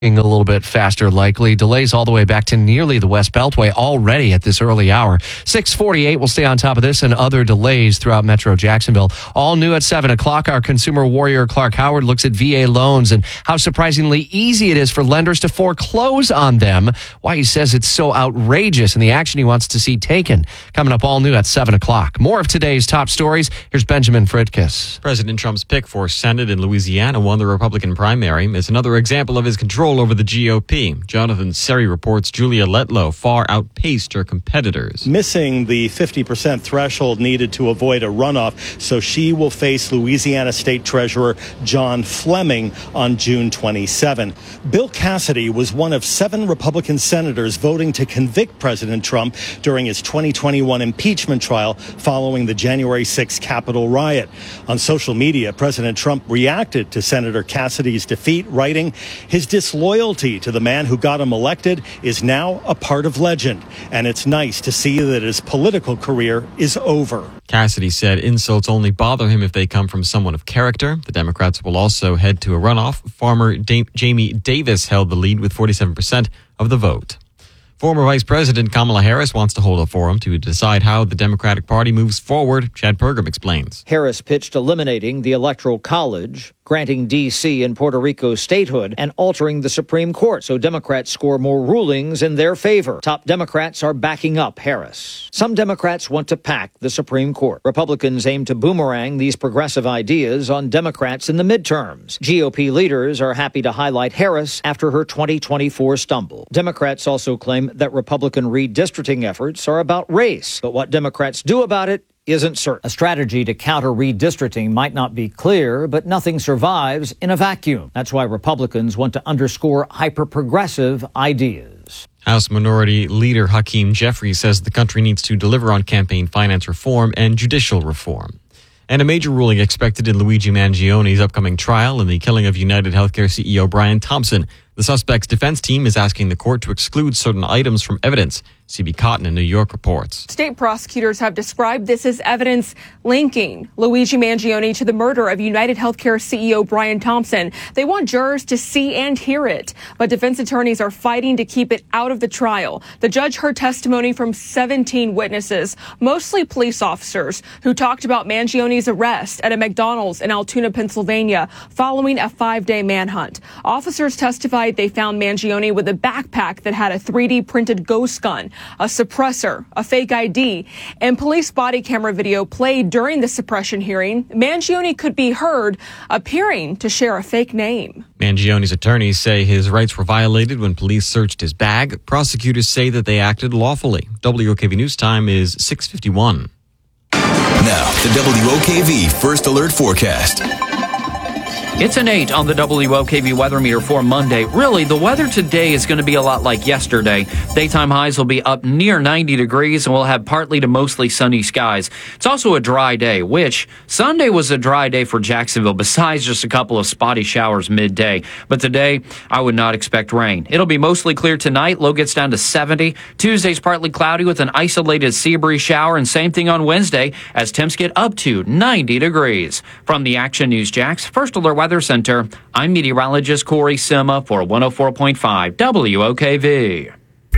A little bit faster likely. Delays all the way back to nearly the West Beltway already at this early hour. 6:48, we'll stay on top of this and other delays throughout Metro Jacksonville. All new at 7 o'clock, our consumer warrior Clark Howard looks at VA loans and how surprisingly easy it is for lenders to foreclose on them. Why he says it's so outrageous and the action he wants to see taken. Coming up all new at 7 o'clock. More of today's top stories. Here's Benjamin Fritkiss. President Trump's pick for Senate in Louisiana won the Republican primary. It's another example of his control over the GOP. Jonathan Seri reports Julia Letlow far outpaced her competitors. Missing the 50% threshold needed to avoid a runoff, so she will face Louisiana State Treasurer John Fleming on June 27. Bill Cassidy was one of 7 Republican senators voting to convict President Trump during his 2021 impeachment trial following the January 6 Capitol riot. On social media, President Trump reacted to Senator Cassidy's defeat, writing, "His disloyalty to the man who got him elected is now a part of legend, and it's nice to see that his political career is over." Cassidy said insults only bother him if they come from someone of character. The Democrats will also head to a runoff. Farmer Jamie Davis held the lead with 47% of the vote. Former Vice President Kamala Harris wants to hold a forum to decide how the Democratic Party moves forward. Chad Pergam explains. Harris pitched eliminating the Electoral College, granting D.C. and Puerto Rico statehood, and altering the Supreme Court so Democrats score more rulings in their favor. Top Democrats are backing up Harris. Some Democrats want to pack the Supreme Court. Republicans aim to boomerang these progressive ideas on Democrats in the midterms. GOP leaders are happy to highlight Harris after her 2024 stumble. Democrats also claim that Republican redistricting efforts are about race, but what Democrats do about it isn't certain. A strategy to counter redistricting might not be clear, but nothing survives in a vacuum. That's why Republicans want to underscore hyper-progressive ideas. House Minority Leader Hakeem Jeffries says the country needs to deliver on campaign finance reform and judicial reform. And a major ruling expected in Luigi Mangioni's upcoming trial in the killing of United Healthcare CEO Brian Thompson. The suspect's defense team is asking the court to exclude certain items from evidence. C.B. Cotton in New York reports. State prosecutors have described this as evidence linking Luigi Mangioni to the murder of United Healthcare CEO Brian Thompson. They want jurors to see and hear it, but defense attorneys are fighting to keep it out of the trial. The judge heard testimony from 17 witnesses, mostly police officers, who talked about Mangioni's arrest at a McDonald's in Altoona, Pennsylvania, following a 5-day manhunt. Officers testified they found Mangioni with a backpack that had a 3D printed ghost gun, a suppressor, a fake ID, and police body camera video played during the suppression hearing. Mangioni could be heard appearing to share a fake name. Mangioni's attorneys say his rights were violated when police searched his bag. Prosecutors say that they acted lawfully. WOKV News Time is 6:51. Now, the WOKV First Alert Forecast. It's an 8 on the WOKV weather meter for Monday. Really, the weather today is going to be a lot like yesterday. Daytime highs will be up near 90 degrees, and we'll have partly to mostly sunny skies. It's also a dry day, which Sunday was a dry day for Jacksonville, besides just a couple of spotty showers midday. But today, I would not expect rain. It'll be mostly clear tonight. Low gets down to 70. Tuesday's partly cloudy with an isolated sea breeze shower, and same thing on Wednesday as temps get up to 90 degrees. From the Action News Jax First Alert Weather Center, I'm meteorologist Corey Sima for 104.5 WOKV.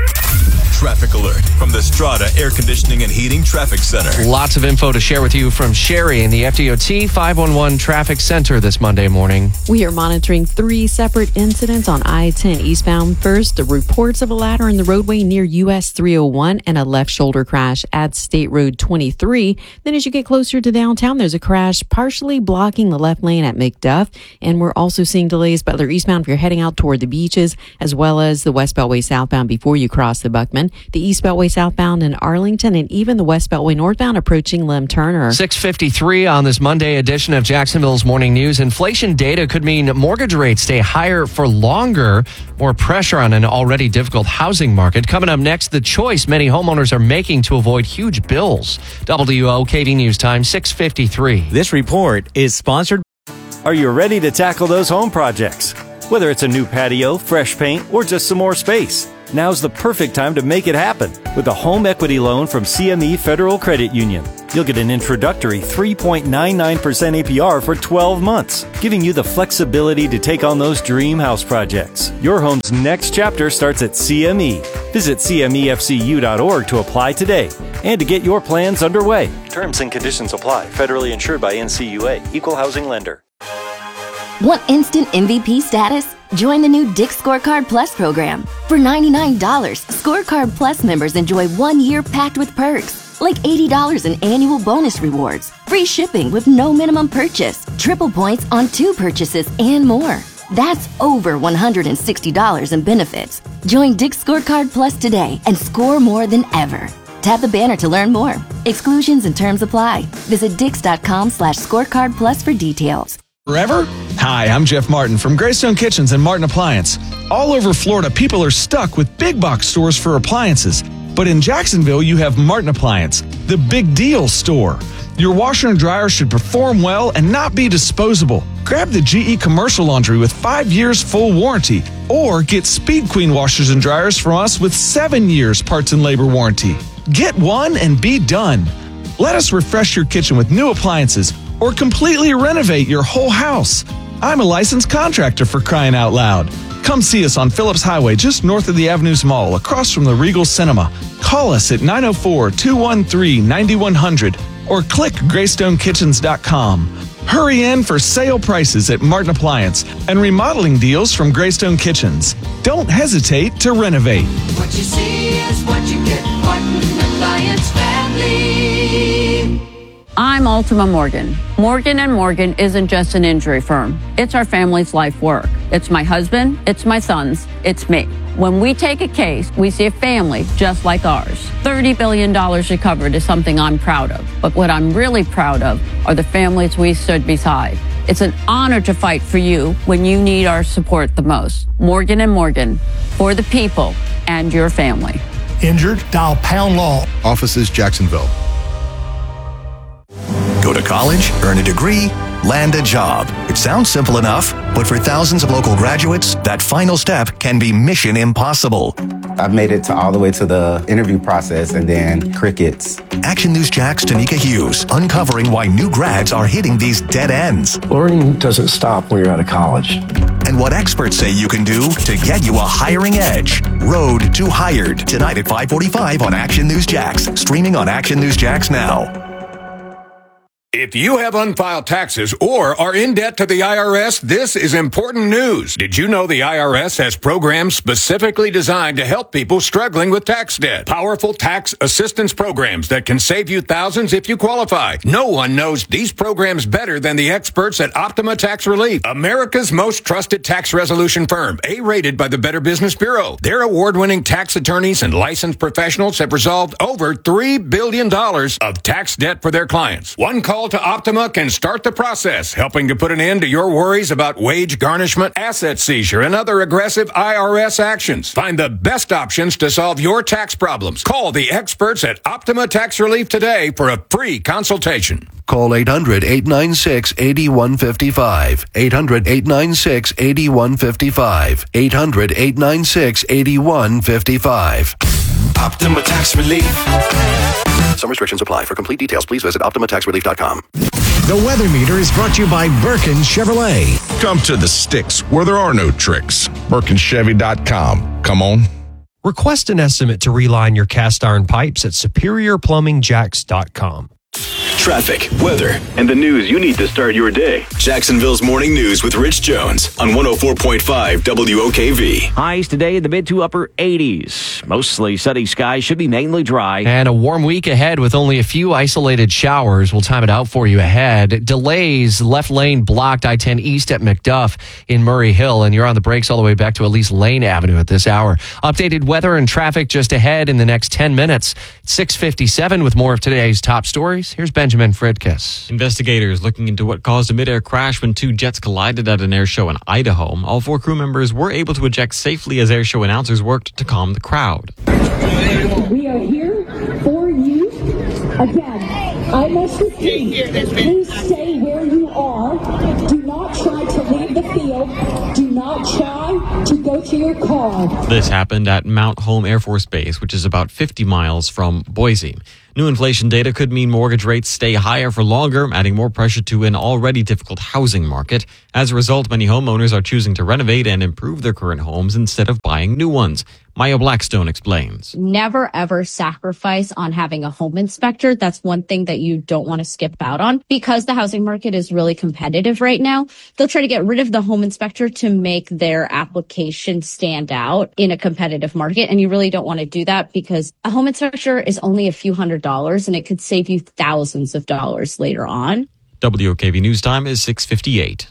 Traffic alert from the Strata Air Conditioning and Heating Traffic Center. Lots of info to share with you from Sherry in the FDOT 511 Traffic Center this Monday morning. We are monitoring 3 separate incidents on I-10 eastbound. First, the reports of a ladder in the roadway near US 301 and a left shoulder crash at State Road 23. Then as you get closer to downtown, there's a crash partially blocking the left lane at McDuff. And we're also seeing delays Butler eastbound if you're heading out toward the beaches, as well as the West Beltway southbound before you cross the Buckman. The East Beltway southbound in Arlington, and even the West Beltway northbound approaching Lem Turner. 6:53 on this Monday edition of Jacksonville's Morning News. Inflation data could mean mortgage rates stay higher for longer. More pressure on an already difficult housing market. Coming up next, the choice many homeowners are making to avoid huge bills. WOKV News Time, 6:53. This report is sponsored. Are you ready to tackle those home projects? Whether it's a new patio, fresh paint, or just some more space, now's the perfect time to make it happen with a home equity loan from CME Federal Credit Union. You'll get an introductory 3.99% APR for 12 months, giving you the flexibility to take on those dream house projects. Your home's next chapter starts at CME. Visit CMEFCU.org to apply today and to get your plans underway. Terms and conditions apply. Federally insured by NCUA. Equal housing lender. Want instant MVP status? Join the new Dick's Scorecard Plus program. For $99, Scorecard Plus members enjoy 1 year packed with perks, like $80 in annual bonus rewards, free shipping with no minimum purchase, triple points on 2 purchases, and more. That's over $160 in benefits. Join Dick's Scorecard Plus today and score more than ever. Tap the banner to learn more. Exclusions and terms apply. Visit Dix.com/scorecard plus for details. Forever? Hi, I'm Jeff Martin from Greystone Kitchens and Martin Appliance. All over Florida, people are stuck with big box stores for appliances. But in Jacksonville, you have Martin Appliance, the big deal store. Your washer and dryer should perform well and not be disposable. Grab the GE Commercial Laundry with 5 years full warranty. Or get Speed Queen washers and dryers from us with 7 years parts and labor warranty. Get one and be done. Let us refresh your kitchen with new appliances or completely renovate your whole house. I'm a licensed contractor, for crying out loud. Come see us on Phillips Highway, just north of the Avenues Mall, across from the Regal Cinema. Call us at 904-213-9100 or click GreystoneKitchens.com. Hurry in for sale prices at Martin Appliance and remodeling deals from Greystone Kitchens. Don't hesitate to renovate. What you see is what you get. Martin Appliance Family. I'm Ultima Morgan. Morgan & Morgan isn't just an injury firm. It's our family's life work. It's my husband, it's my sons, it's me. When we take a case, we see a family just like ours. $30 billion recovered is something I'm proud of. But what I'm really proud of are the families we stood beside. It's an honor to fight for you when you need our support the most. Morgan & Morgan, for the people and your family. Injured? Dial Pound Law. Offices Jacksonville. Go to college, earn a degree, land a job. It sounds simple enough, but for thousands of local graduates, that final step can be mission impossible. I've made it all the way to the interview process and then crickets. Action News Jack's Tanika Hughes, uncovering why new grads are hitting these dead ends. Learning doesn't stop when you're out of college. And what experts say you can do to get you a hiring edge. Road to Hired, tonight at 5:45 on Action News Jax. Streaming on Action News Jax now. If you have unfiled taxes or are in debt to the IRS, this is important news. Did you know the IRS has programs specifically designed to help people struggling with tax debt? Powerful tax assistance programs that can save you thousands if you qualify. No one knows these programs better than the experts at Optima Tax Relief, America's most trusted tax resolution firm, A-rated by the Better Business Bureau. Their award-winning tax attorneys and licensed professionals have resolved over $3 billion of tax debt for their clients. One call to Optima can start the process, helping to put an end to your worries about wage garnishment, asset seizure, and other aggressive IRS actions. Find the best options to solve your tax problems. Call the experts at Optima Tax Relief today for a free consultation. Call 800-896-8155. 800-896-8155. 800-896-8155. Optima Tax Relief. Some restrictions apply. For complete details, please visit OptimaTaxRelief.com. The weather meter is brought to you by Birkin Chevrolet. Come to the sticks where there are no tricks. BirkinChevy.com. Come on. Request an estimate to reline your cast iron pipes at SuperiorPlumbingJax.com. Traffic, weather, and the news you need to start your day. Jacksonville's Morning News with Rich Jones on 104.5 WOKV. Highs today in the mid to upper 80s. Mostly sunny skies, should be mainly dry. And a warm week ahead with only a few isolated showers. We'll time it out for you ahead. Delays, left lane blocked I-10 east at McDuff in Murray Hill. And you're on the brakes all the way back to at least Lane Avenue at this hour. Updated weather and traffic just ahead in the next 10 minutes. 6:57 with more of today's top stories. Here's Benjamin Fridkiss. Investigators looking into what caused a midair crash when two jets collided at an air show in Idaho. All 4 crew members were able to eject safely as air show announcers worked to calm the crowd. We are here for you. Again, I must repeat, please stay where you are. Do not try to leave the field. Do not try to go to your car. This happened at Mount Holm Air Force Base, which is about 50 miles from Boise. New inflation data could mean mortgage rates stay higher for longer, adding more pressure to an already difficult housing market. As a result, many homeowners are choosing to renovate and improve their current homes instead of buying new ones. Maya Blackstone explains. Never, ever sacrifice on having a home inspector. That's one thing that you don't want to skip out on. Because the housing market is really competitive right now, they'll try to get rid of the home inspector to make their application stand out in a competitive market. And you really don't want to do that because a home inspector is only a few $100s and it could save you thousands of dollars later on. WOKV News Time is 6:58.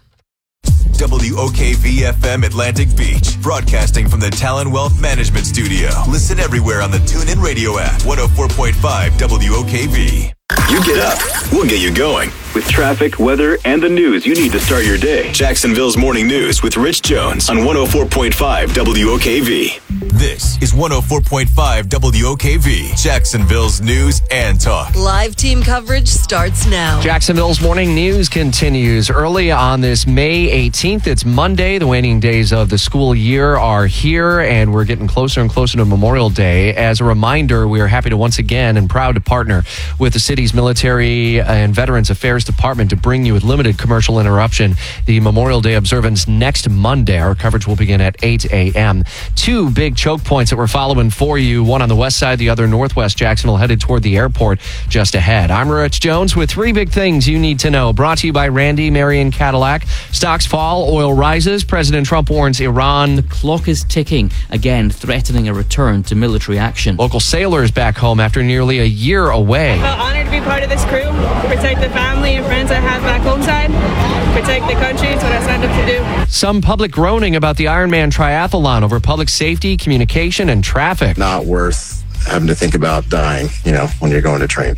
WOKV-FM Atlantic Beach, broadcasting from the Talon Wealth Management Studio. Listen everywhere on the TuneIn Radio app. 104.5 WOKV. You get up, we'll get you going. With traffic, weather, and the news you need to start your day. Jacksonville's Morning News with Rich Jones on 104.5 WOKV. This is 104.5 WOKV, Jacksonville's news and talk. Live team coverage starts now. Jacksonville's Morning News continues early on this May 18th. It's Monday. The waning days of the school year are here, and we're getting closer and closer to Memorial Day. As a reminder, we are happy to once again and proud to partner with the city's Military and Veterans Affairs Department to bring you with limited commercial interruption the Memorial Day observance next Monday. Our coverage will begin at 8 a.m. Two big choke points that we're following for you, one on the west side, the other northwest Jacksonville, headed toward the airport just ahead. I'm Rich Jones with three big things you need to know. Brought to you by Randy Marion Cadillac. Stocks fall, oil rises. President Trump warns Iran. The clock is ticking, again threatening a return to military action. Local sailors back home after nearly a year away. I felt honored to be part of this crew, protect the family and friends I have back home side, protect the country. It's what I signed up to do. Some public groaning about the Ironman triathlon over public safety, communication, and traffic. Not worth having to think about dying, when you're going to train.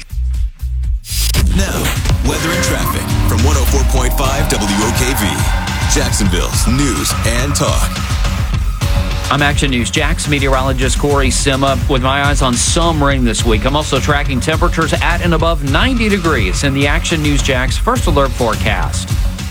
Now, weather and traffic from 104.5 WOKV, Jacksonville's news and talk. I'm Action News Jax meteorologist Corey Sima with my eyes on some rain this week. I'm also tracking temperatures at and above 90 degrees in the Action News Jax First Alert forecast.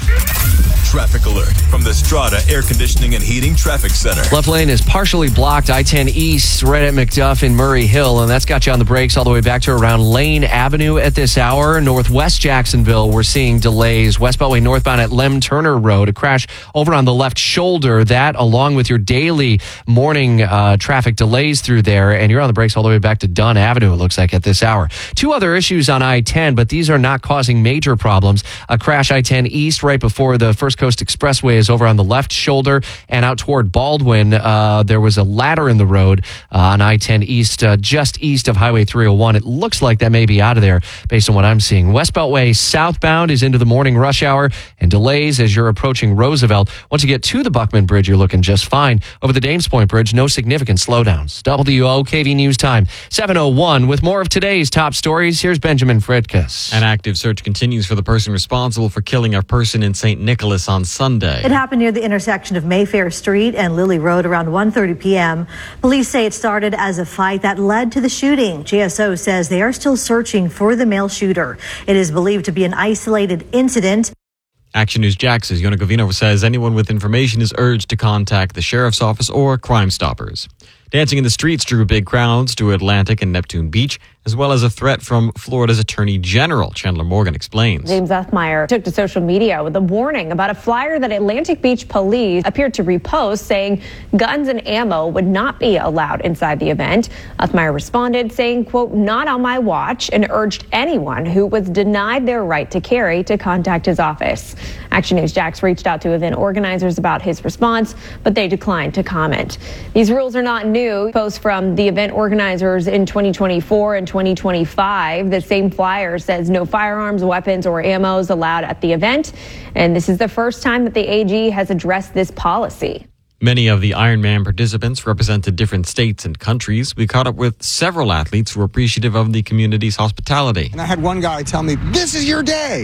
Traffic alert from the Strata Air Conditioning and Heating Traffic Center. Left lane is partially blocked, I-10 East, right at McDuff in Murray Hill, and that's got you on the brakes all the way back to around Lane Avenue at this hour. Northwest Jacksonville, we're seeing delays. West Beltway northbound at Lem Turner Road, a crash over on the left shoulder. That, along with your daily morning traffic delays through there, and you're on the brakes all the way back to Dunn Avenue, it looks like, at this hour. Two other issues on I-10, but these are not causing major problems. A crash I-10 East right before the First Coast Expressway is over on the left shoulder, and out toward Baldwin, there was a ladder in the road on I-10 East, just east of Highway 301. It looks like that may be out of there based on what I'm seeing. West Beltway southbound is into the morning rush hour and delays as you're approaching Roosevelt. Once you get to the Buckman Bridge, you're looking just fine. Over the Dames Point Bridge, no significant slowdowns. WOKV News Time, 7:01. With more of today's top stories, here's Benjamin Fredkus. An active search continues for the person responsible for killing a person in St. Nicholas on Sunday. It happened near the intersection of Mayfair Street and Lilly Road around 1:30 p.m. Police say it started as a fight that led to the shooting. GSO says they are still searching for the male shooter. It is believed to be an isolated incident. Action News Jax's Yona Govino says anyone with information is urged to contact the sheriff's office or Crime Stoppers. Dancing in the streets drew big crowds to Atlantic and Neptune Beach, as well as a threat from Florida's Attorney General. Chandler Morgan explains. James Ethmeyer took to social media with a warning about a flyer that Atlantic Beach police appeared to repost saying guns and ammo would not be allowed inside the event. Ethmeyer responded saying, quote, "Not on my watch," and urged anyone who was denied their right to carry to contact his office. Action News Jax reached out to event organizers about his response, but they declined to comment. These rules are not new. Posts from the event organizers in 2024 and 2025. The same flyer says no firearms, weapons, or ammos allowed at the event. And this is the first time that the AG has addressed this policy. Many of the Ironman participants represented different states and countries. We caught up with several athletes who were appreciative of the community's hospitality. And I had one guy tell me, "This is your day."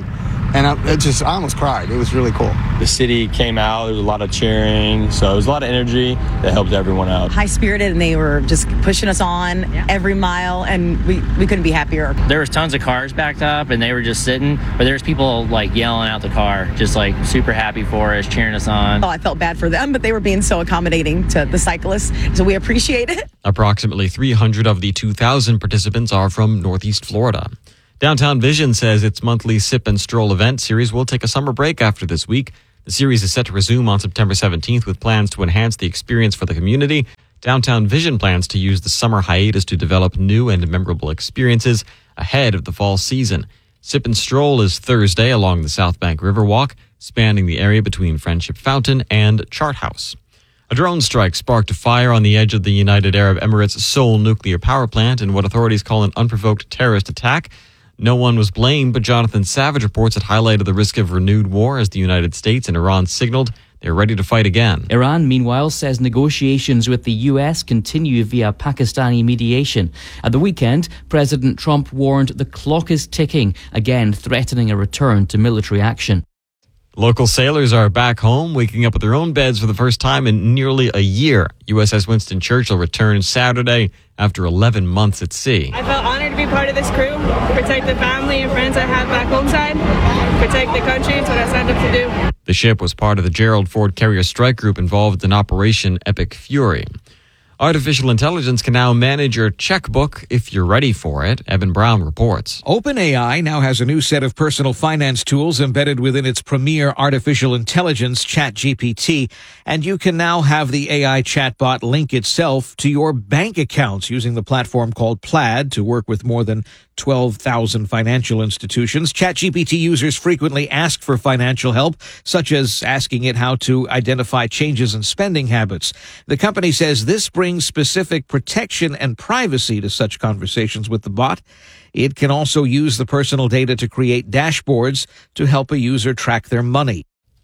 And I almost cried. It was really cool. The city came out. There was a lot of cheering. So it was a lot of energy that helped everyone out. High-spirited, and they were just pushing us on every mile, and we couldn't be happier. There was tons of cars backed up, and they were just sitting. But there was people, like, yelling out the car, just, like, super happy for us, cheering us on. Oh, I felt bad for them, but they were being so accommodating to the cyclists, so we appreciate it. Approximately 300 of the 2,000 participants are from Northeast Florida. Downtown Vision says its monthly Sip and Stroll event series will take a summer break after this week. The series is set to resume on September 17th with plans to enhance the experience for the community. Downtown Vision plans to use the summer hiatus to develop new and memorable experiences ahead of the fall season. Sip and Stroll is Thursday along the South Bank Riverwalk, spanning the area between Friendship Fountain and Chart House. A drone strike sparked a fire on the edge of the United Arab Emirates' Seoul nuclear power plant in what authorities call an unprovoked terrorist attack. No one was blamed, but Jonathan Savage reports it highlighted the risk of renewed war as the United States and Iran signaled they're ready to fight again. Iran, meanwhile, says negotiations with the U.S. continue via Pakistani mediation. At the weekend, President Trump warned the clock is ticking, again threatening a return to military action. Local sailors are back home, waking up with their own beds for the first time in nearly a year. USS Winston Churchill returned Saturday after 11 months at sea. I felt honored to be part of this crew, protect the family and friends I have back home side, protect the country. It's what I signed up to do. The ship was part of the Gerald Ford Carrier Strike Group involved in Operation Epic Fury. Artificial intelligence can now manage your checkbook if you're ready for it. Evan Brown reports. OpenAI now has a new set of personal finance tools embedded within its premier artificial intelligence, ChatGPT, and you can now have the AI chatbot link itself to your bank accounts using the platform called Plaid to work with more than 12,000 financial institutions. ChatGPT users frequently ask for financial help, such as asking it how to identify changes in spending habits. The company says this brings specific protection and privacy to such conversations with the bot. It can also use the personal data to create dashboards to help a user track their money.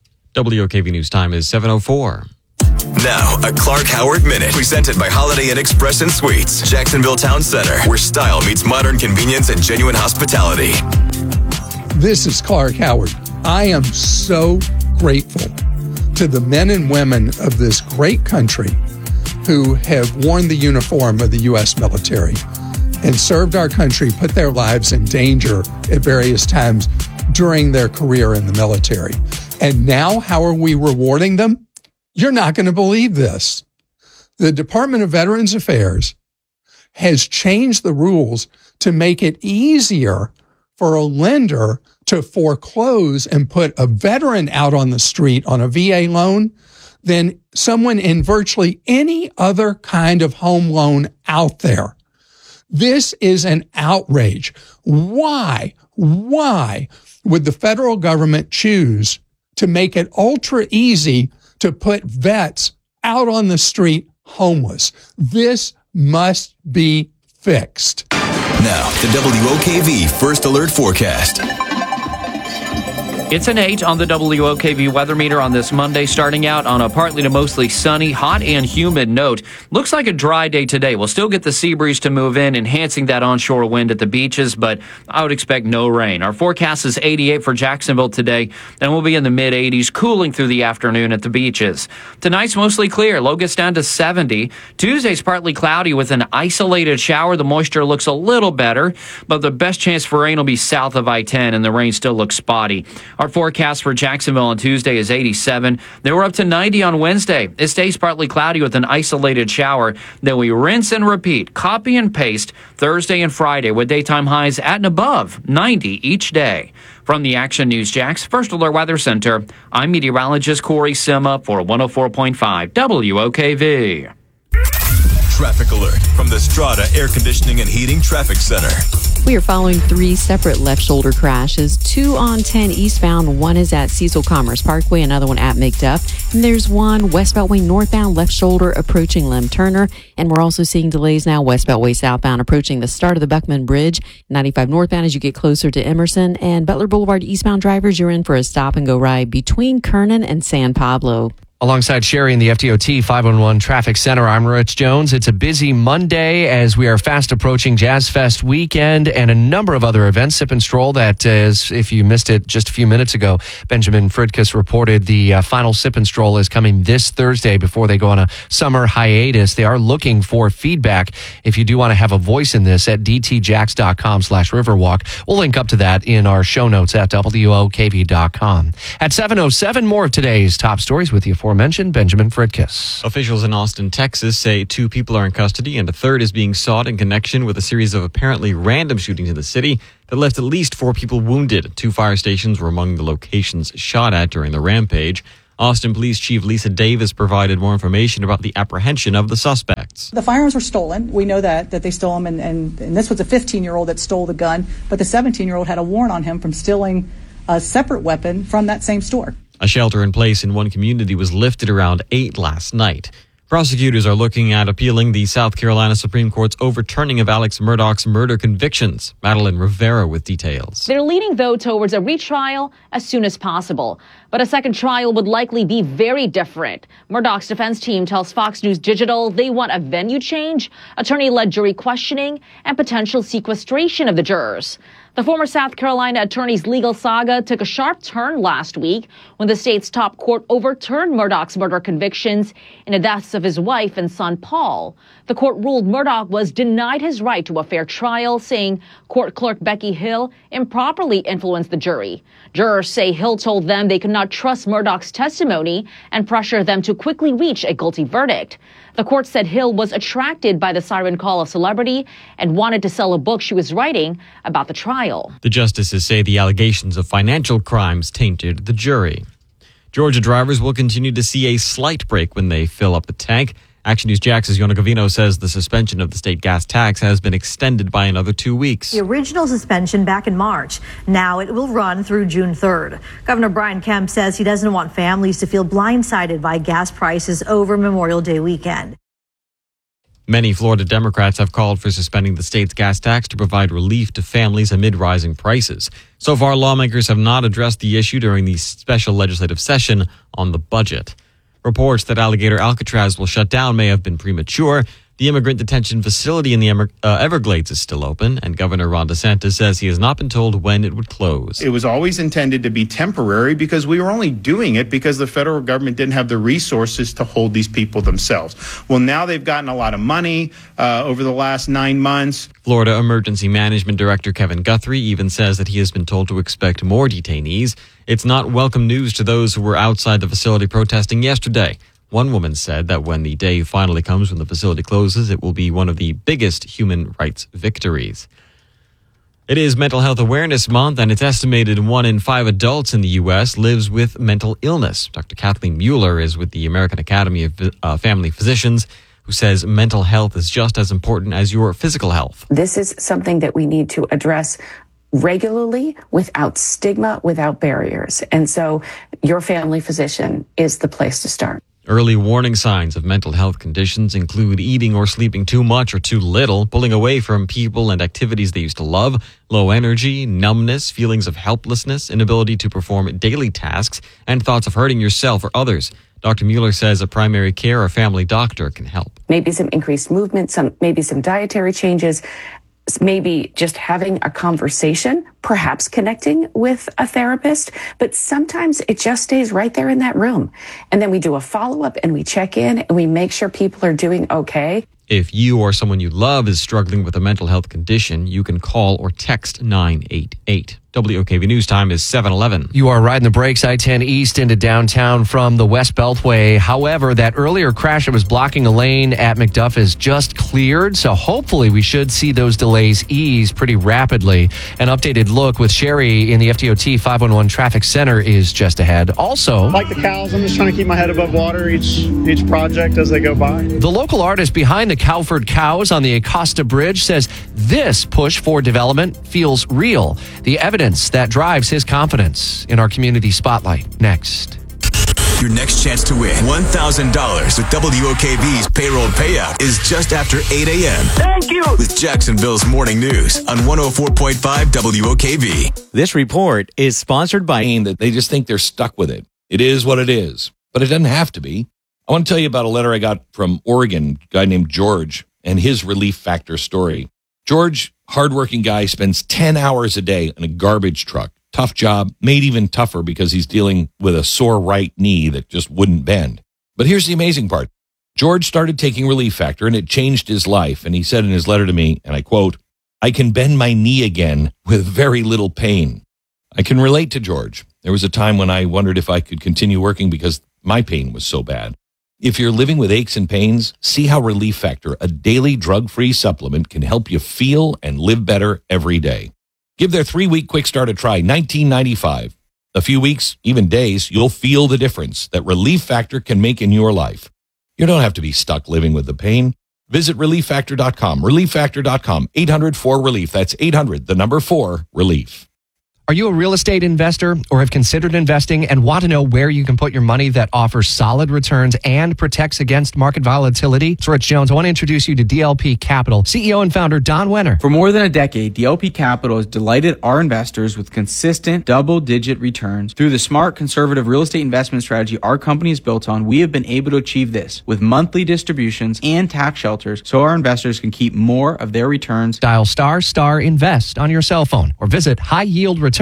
WOKV News Time is 7:04. Now, a Clark Howard Minute, presented by Holiday Inn Express and Suites, Jacksonville Town Center, where style meets modern convenience and genuine hospitality. This is Clark Howard. I am so grateful to the men and women of this great country who have worn the uniform of the U.S. military and served our country, put their lives in danger at various times during their career in the military. And now, how are we rewarding them? You're not going to believe this. The Department of Veterans Affairs has changed the rules to make it easier for a lender to foreclose and put a veteran out on the street on a VA loan than someone in virtually any other kind of home loan out there. This is an outrage. Why would the federal government choose to make it ultra easy to put vets out on the street homeless? This must be fixed. Now, the WOKV First Alert Forecast. It's an 8 on the WOKV weather meter on this Monday, starting out on a partly to mostly sunny, hot and humid note. Looks like a dry day today. We'll still get the sea breeze to move in, enhancing that onshore wind at the beaches, but I would expect no rain. Our forecast is 88 for Jacksonville today, and we'll be in the mid-80s, cooling through the afternoon at the beaches. Tonight's mostly clear. Low gets down to 70. Tuesday's partly cloudy with an isolated shower. The moisture looks a little better, but the best chance for rain will be south of I-10, and the rain still looks spotty. Our forecast for Jacksonville on Tuesday is 87. Then we're up to 90 on Wednesday. It stays partly cloudy with an isolated shower. Then we rinse and repeat, copy and paste Thursday and Friday with daytime highs at and above 90 each day. From the Action News Jax First Alert Weather Center, I'm meteorologist Corey Sima for 104.5 WOKV. Traffic alert from the Strata Air Conditioning and Heating Traffic Center. We are following 3 separate left shoulder crashes, 2 on 10 eastbound. One is at Cecil Commerce Parkway, another one at McDuff. And there's one West Beltway northbound left shoulder approaching Lem Turner. And we're also seeing delays now West Beltway southbound approaching the start of the Buckman Bridge. 95 northbound as you get closer to Emerson. And Butler Boulevard eastbound drivers, you're in for a stop and go ride between Kernan and San Pablo. Alongside Sherry in the FDOT 511 Traffic Center, I'm Rich Jones. It's a busy Monday as we are fast approaching Jazz Fest weekend and a number of other events. Sip and Stroll, that is, if you missed it just a few minutes ago, Benjamin Fridkus reported the final Sip and Stroll is coming this Thursday before they go on a summer hiatus. They are looking for feedback if you do want to have a voice in this at dtjax.com/Riverwalk. We'll link up to that in our show notes at WOKV.com. At 7:07, more of today's top stories with you. Aforementioned Benjamin Fridkus. Officials in Austin, Texas say 2 people are in custody and a third is being sought in connection with a series of apparently random shootings in the city that left at least 4 people wounded. 2 fire stations were among the locations shot at during the rampage. Austin Police Chief Lisa Davis provided more information about the apprehension of the suspects. The firearms were stolen. We know that they stole them, and this was a 15-year-old that stole the gun, but the 17-year-old had a warrant on him from stealing a separate weapon from that same store. A shelter in place in one community was lifted around 8 last night. Prosecutors are looking at appealing the South Carolina Supreme Court's overturning of Alex Murdaugh's murder convictions. Madeline Rivera with details. They're leaning, though, towards a retrial as soon as possible. But a second trial would likely be very different. Murdaugh's defense team tells Fox News Digital they want a venue change, attorney-led jury questioning, and potential sequestration of the jurors. The former South Carolina attorney's legal saga took a sharp turn last week when the state's top court overturned Murdaugh's murder convictions in the deaths of his wife and son, Paul. The court ruled Murdaugh was denied his right to a fair trial, saying court clerk Becky Hill improperly influenced the jury. Jurors say Hill told them they could not trust Murdaugh's testimony and pressured them to quickly reach a guilty verdict. The court said Hill was attracted by the siren call of celebrity and wanted to sell a book she was writing about the trial. The justices say the allegations of financial crimes tainted the jury. Georgia drivers will continue to see a slight break when they fill up the tank. Action News Jax's Yona Gavino says the suspension of the state gas tax has been extended by another 2 weeks. The original suspension back in March. Now it will run through June 3rd. Governor Brian Kemp says he doesn't want families to feel blindsided by gas prices over Memorial Day weekend. Many Florida Democrats have called for suspending the state's gas tax to provide relief to families amid rising prices. So far, lawmakers have not addressed the issue during the special legislative session on the budget. Reports that Alligator Alcatraz will shut down may have been premature. The immigrant detention facility in the Everglades is still open, and Governor Ron DeSantis says he has not been told when it would close. It was always intended to be temporary because we were only doing it because the federal government didn't have the resources to hold these people themselves. Well, now they've gotten a lot of money over the last 9 months. Florida Emergency Management Director Kevin Guthrie even says that he has been told to expect more detainees. It's not welcome news to those who were outside the facility protesting yesterday. One woman said that when the day finally comes when the facility closes, it will be one of the biggest human rights victories. It is Mental Health Awareness Month, and it's estimated 1 in 5 adults in the U.S. lives with mental illness. Dr. Kathleen Mueller is with the American Academy of Family Physicians, who says mental health is just as important as your physical health. This is something that we need to address regularly, without stigma, without barriers. And so your family physician is the place to start. Early warning signs of mental health conditions include eating or sleeping too much or too little, pulling away from people and activities they used to love, low energy, numbness, feelings of helplessness, inability to perform daily tasks, and thoughts of hurting yourself or others. Dr. Mueller says a primary care or family doctor can help. Maybe some increased movement, maybe some dietary changes, maybe just having a conversation, perhaps connecting with a therapist, but sometimes it just stays right there in that room. And then we do a follow-up and we check in and we make sure people are doing okay. If you or someone you love is struggling with a mental health condition, you can call or text 988. WOKV News Time is 7:11. You are riding the brakes I-10 east into downtown from the West Beltway. However, that earlier crash that was blocking a lane at McDuff is just cleared, so hopefully we should see those delays ease pretty rapidly. An updated look with Sherry in the FDOT 511 Traffic Center is just ahead. Also, like the cows, I'm just trying to keep my head above water each project as they go by. The local artist behind the Cowford Cows on the Acosta Bridge says this push for development feels real. The evidence that drives his confidence in our community spotlight. Next. Your next chance to win $1,000 with WOKV's payroll payout is just after 8 a.m. Thank you. With Jacksonville's Morning News on 104.5 WOKV. This report is sponsored by that they just think they're stuck with it. It is what it is. but it doesn't have to be. I want to tell you about a letter I got from Oregon, a guy named George, and his Relief Factor story. George, hardworking guy, spends 10 hours a day in a garbage truck. Tough job, made even tougher because he's dealing with a sore right knee that just wouldn't bend. But here's the amazing part. George started taking Relief Factor, and it changed his life. And he said in his letter to me, and I quote, "I can bend my knee again with very little pain." I can relate to George. There was a time when I wondered if I could continue working because my pain was so bad. If you're living with aches and pains, see how Relief Factor, a daily drug-free supplement, can help you feel and live better every day. Give their 3-week quick start a try, $19.95. A few weeks, even days, you'll feel the difference that Relief Factor can make in your life. You don't have to be stuck living with the pain. Visit ReliefFactor.com, ReliefFactor.com, 800-4-RELIEF. That's 800-4-RELIEF. Are you a real estate investor or have considered investing and want to know where you can put your money that offers solid returns and protects against market volatility? It's Rich Jones. I want to introduce you to DLP Capital. CEO and founder Don Wenner. For more than a decade, DLP Capital has delighted our investors with consistent double-digit returns. Through the smart, conservative real estate investment strategy our company is built on, we have been able to achieve this with monthly distributions and tax shelters so our investors can keep more of their returns. Dial ** invest on your cell phone or visit highyieldreturns.net.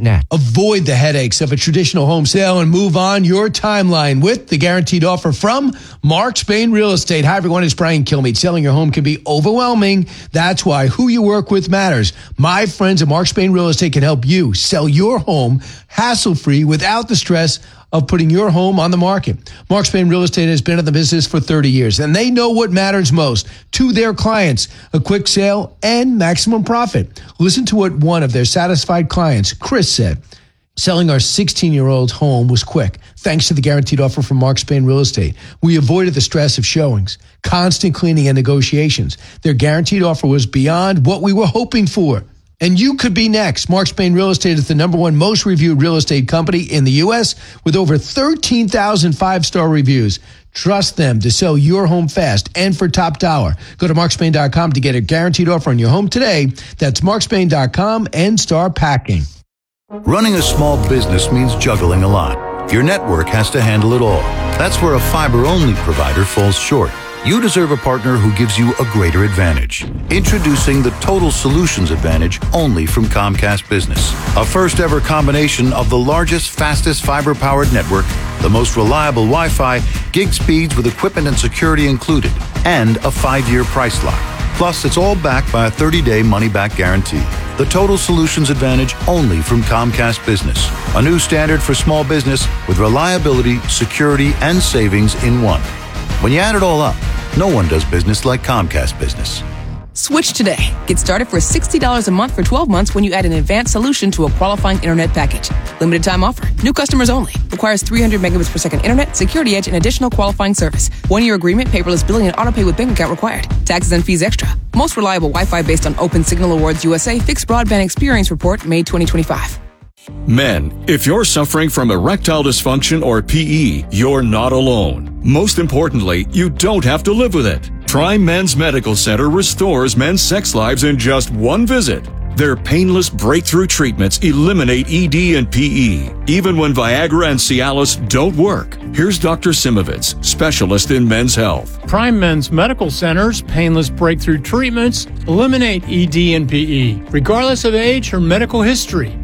Avoid the headaches of a traditional home sale and move on your timeline with the guaranteed offer from Mark Spain Real Estate. Hi, everyone. It's Brian Kilmeade. Selling your home can be overwhelming. That's why who you work with matters. My friends at Mark Spain Real Estate can help you sell your home hassle-free without the stress of putting your home on the market. Mark Spain Real Estate has been in the business for 30 years, and they know what matters most to their clients, a quick sale and maximum profit. Listen to what one of their satisfied clients, Chris, said. Selling our 16-year-old home was quick, thanks to the guaranteed offer from Mark Spain Real Estate. We avoided the stress of showings, constant cleaning, and negotiations. Their guaranteed offer was beyond what we were hoping for. And you could be next. Mark Spain Real Estate is the #1 most reviewed real estate company in the U.S. with over 13,000 five-star reviews. Trust them to sell your home fast and for top dollar. Go to markspain.com to get a guaranteed offer on your home today. That's markspain.com and start packing. Running a small business means juggling a lot. Your network has to handle it all. That's where a fiber-only provider falls short. You deserve a partner who gives you a greater advantage. Introducing the Total Solutions Advantage only from Comcast Business. A first-ever combination of the largest, fastest fiber-powered network, the most reliable Wi-Fi, gig speeds with equipment and security included, and a 5-year price lock. Plus, it's all backed by a 30-day money-back guarantee. The Total Solutions Advantage only from Comcast Business. A new standard for small business with reliability, security, and savings in one. When you add it all up, no one does business like Comcast Business. Switch today. Get started for $60 a month for 12 months when you add an advanced solution to a qualifying internet package. Limited time offer. New customers only. Requires 300 megabits per second internet, security edge, and additional qualifying service. 1-year agreement, paperless billing, and autopay with bank account required. Taxes and fees extra. Most reliable Wi-Fi based on Open Signal Awards USA Fixed Broadband Experience Report, May 2025. Men, if you're suffering from erectile dysfunction or PE, you're not alone. Most importantly, you don't have to live with it. Prime Men's Medical Center restores men's sex lives in just one visit. Their painless breakthrough treatments eliminate ED and PE, even when Viagra and Cialis don't work. Here's Dr. Simovitz, specialist in men's health. Prime Men's Medical Center's painless breakthrough treatments eliminate ED and PE, regardless of age or medical history.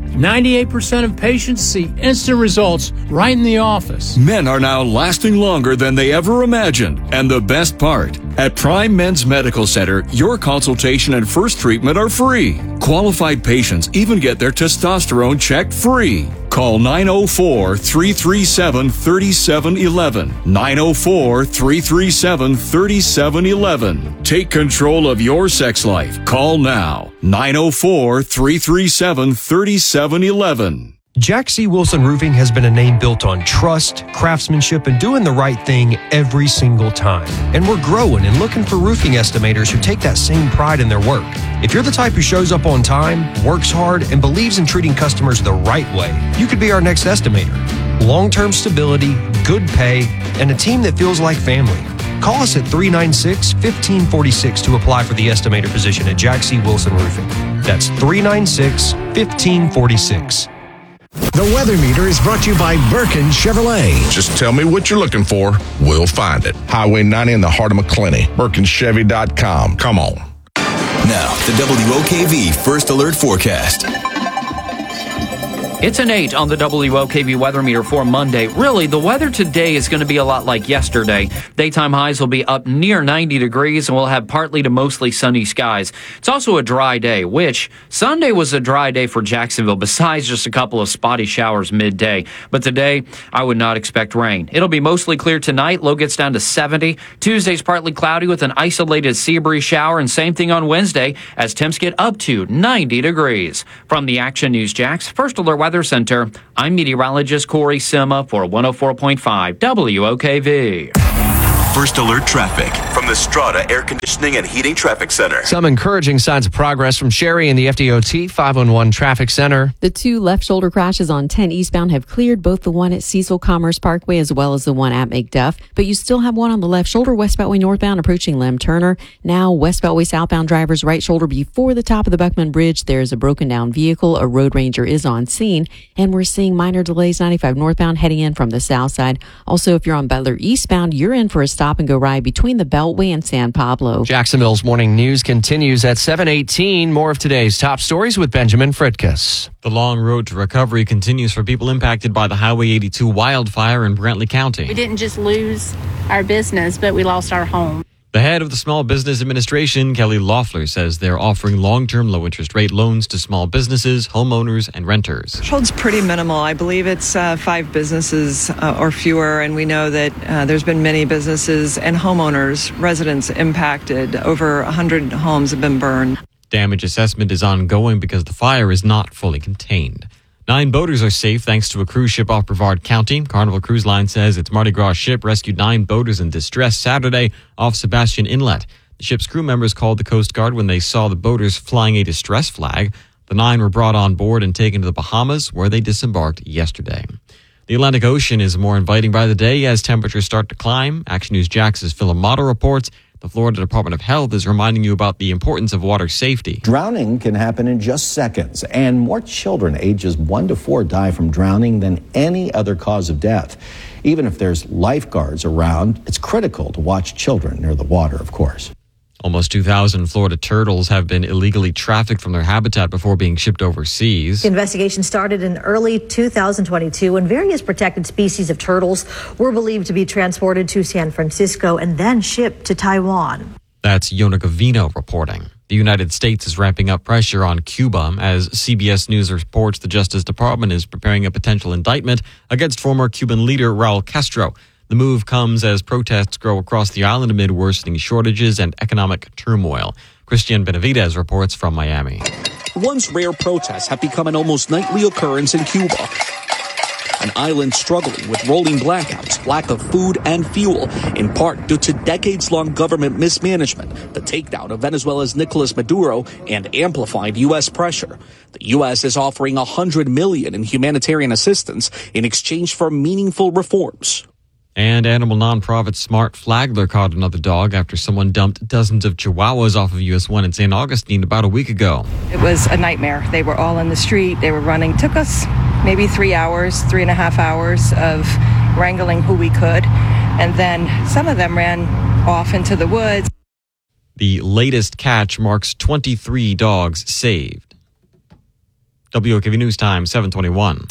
98% of patients see instant results right in the office. Men are now lasting longer than they ever imagined. And the best part, at Prime Men's Medical Center, your consultation and first treatment are free. Qualified patients even get their testosterone checked free. Call 904-337-3711. 904-337-3711. Take control of your sex life. Call now. 904-337-3711. Jack C. Wilson Roofing has been a name built on trust, craftsmanship, and doing the right thing every single time. And we're growing and looking for roofing estimators who take that same pride in their work. If you're the type who shows up on time, works hard, and believes in treating customers the right way, you could be our next estimator. Long-term stability, good pay, and a team that feels like family. Call us at 396-1546 to apply for the estimator position at Jack C. Wilson Roofing. That's 396-1546. The Weather Meter is brought to you by Birkin Chevrolet. Just tell me what you're looking for. We'll find it. Highway 90 in the heart of McClenny. BirkinChevy.com. Come on. Now, the WOKV First Alert Forecast. It's an 8 on the WOKV weather meter for Monday. Really, the weather today is going to be a lot like yesterday. Daytime highs will be up near 90 degrees, and we'll have partly to mostly sunny skies. It's also a dry day, which Sunday was a dry day for Jacksonville, besides just a couple of spotty showers midday. But today, I would not expect rain. It'll be mostly clear tonight. Low gets down to 70. Tuesday's partly cloudy with an isolated sea breeze shower, and same thing on Wednesday as temps get up to 90 degrees. From the Action News Jax First Alert Weather Center, I'm meteorologist Corey Sima for 104.5 WOKV. First Alert Traffic from the Strata Air Conditioning and Heating Traffic Center. Some encouraging signs of progress from Sherry in the FDOT 511 Traffic Center. The two left shoulder crashes on 10 eastbound have cleared, both the one at Cecil Commerce Parkway as well as the one at McDuff. But you still have one on the left shoulder, West Beltway northbound approaching Lem Turner. Now West Beltway southbound driver's right shoulder before the top of the Buckman Bridge. There is a broken down vehicle. A road ranger is on scene. And we're seeing minor delays 95 northbound heading in from the south side. Also, if you're on Butler eastbound, you're in for a stop and go ride between the Beltway and San Pablo. Jacksonville's morning news continues at 7:18. More of today's top stories with Benjamin Fritkus. The long road to recovery continues for people impacted by the Highway 82 wildfire in Brantley County. We didn't just lose our business, but we lost our home. The head of the Small Business Administration, Kelly Loeffler, says they're offering long-term low-interest rate loans to small businesses, homeowners, and renters. Threshold's pretty minimal. I believe it's 5 businesses or fewer, and we know that there's been many businesses and homeowners, residents impacted. Over 100 homes have been burned. Damage assessment is ongoing because the fire is not fully contained. 9 boaters are safe thanks to a cruise ship off Brevard County. Carnival Cruise Line says its Mardi Gras ship rescued 9 boaters in distress Saturday off Sebastian Inlet. The ship's crew members called the Coast Guard when they saw the boaters flying a distress flag. The 9 were brought on board and taken to the Bahamas, where they disembarked yesterday. The Atlantic Ocean is more inviting by the day as temperatures start to climb. Action News Jax's Phil Amato reports. The Florida Department of Health is reminding you about the importance of water safety. Drowning can happen in just seconds, and more children ages 1 to 4 die from drowning than any other cause of death. Even if there's lifeguards around, it's critical to watch children near the water, of course. Almost 2,000 Florida turtles have been illegally trafficked from their habitat before being shipped overseas. The investigation started in early 2022 when various protected species of turtles were believed to be transported to San Francisco and then shipped to Taiwan. That's Yona Gavino reporting. The United States is ramping up pressure on Cuba as CBS News reports the Justice Department is preparing a potential indictment against former Cuban leader Raul Castro. The move comes as protests grow across the island amid worsening shortages and economic turmoil. Christian Benavidez reports from Miami. Once rare protests have become an almost nightly occurrence in Cuba. An island struggling with rolling blackouts, lack of food and fuel, in part due to decades-long government mismanagement, the takedown of Venezuela's Nicolas Maduro, and amplified U.S. pressure. The U.S. is offering $100 million in humanitarian assistance in exchange for meaningful reforms. And animal nonprofit Smart Flagler caught another dog after someone dumped dozens of chihuahuas off of US 1 in St. Augustine about a week ago. It was a nightmare. They were all in the street. They were running. Took us maybe 3.5 hours of wrangling who we could. And then some of them ran off into the woods. The latest catch marks 23 dogs saved. WOKV News Time, 7:21.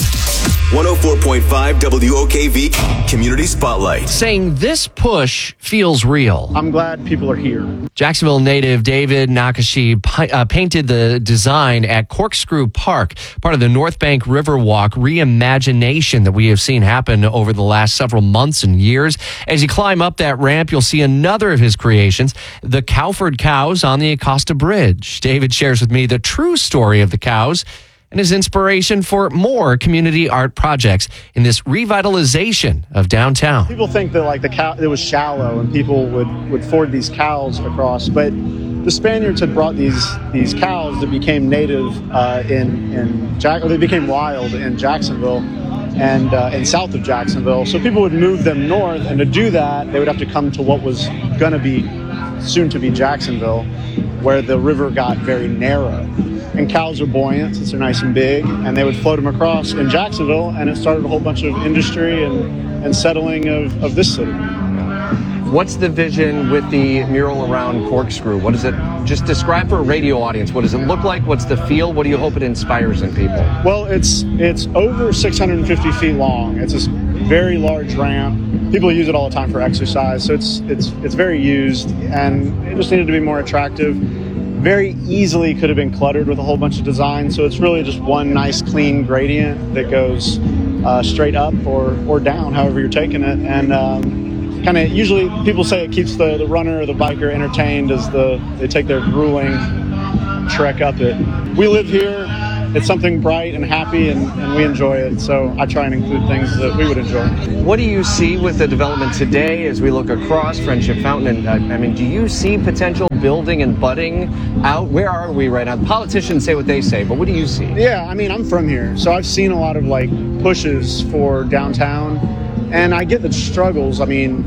104.5 WOKV Community Spotlight. Saying this push feels real. I'm glad people are here. Jacksonville native David Nakashi painted the design at Corkscrew Park, part of the North Bank Riverwalk reimagination that we have seen happen over the last several months and years. As you climb up that ramp, you'll see another of his creations, the Cowford cows on the Acosta Bridge. David shares with me the true story of the cows and his inspiration for more community art projects in this revitalization of downtown. People think that like the cow, it was shallow and people would ford these cows across, but the Spaniards had brought these cows that became native they became wild in Jacksonville and south of Jacksonville. So people would move them north, and to do that, they would have to come to what was going to be soon to be Jacksonville, where the river got very narrow. and cows are buoyant since they're nice and big, and they would float them across in Jacksonville, and it started a whole bunch of industry and settling of this city. What's the vision with the mural around Corkscrew? What does it, just describe for a radio audience, what does it look like? What's the feel? What do you hope it inspires in people? Well, it's over 650 feet long. It's this very large ramp. People use it all the time for exercise, so it's very used, and it just needed to be more attractive. Very easily could have been cluttered with a whole bunch of designs, so it's really just one nice clean gradient that goes straight up or down, however you're taking it, and kind of usually people say it keeps the runner or the biker entertained as they take their grueling trek up it. We live here. It's something bright and happy, and we enjoy it. So I try and include things that we would enjoy. What do you see with the development today as we look across Friendship Fountain? And I mean, do you see potential building and budding out? Where are we right now? Politicians say what they say, but what do you see? Yeah, I mean, I'm from here, so I've seen a lot of pushes for downtown. And I get the struggles. I mean,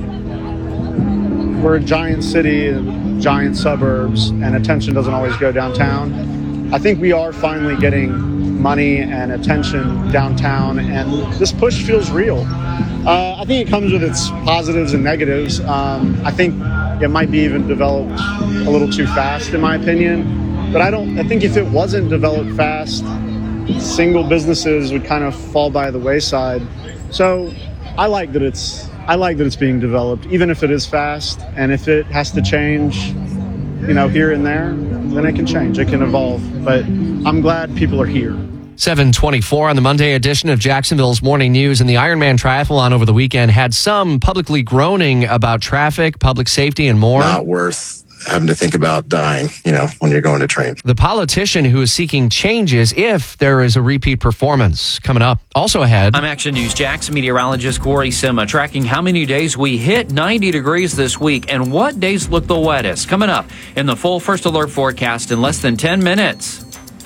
we're a giant city, giant suburbs, and attention doesn't always go downtown. I think we are finally getting money and attention downtown, and this push feels real. I think it comes with its positives and negatives. I think it might be even developed a little too fast, in my opinion. But I think if it wasn't developed fast, single businesses would kind of fall by the wayside. So I like that it's being developed, even if it is fast, and if it has to change, here and there, then it can change, it can evolve. But I'm glad people are here. 7:24 on the Monday edition of Jacksonville's Morning News, and the Ironman Triathlon over the weekend had some publicly groaning about traffic, public safety, and more. Not worth having to think about dying, when you're going to train. The politician who is seeking changes if there is a repeat performance coming up. Also ahead. I'm Action News Jax meteorologist Corey Sima, tracking how many days we hit 90 degrees this week and what days look the wettest. Coming up in the full First Alert forecast in less than 10 minutes.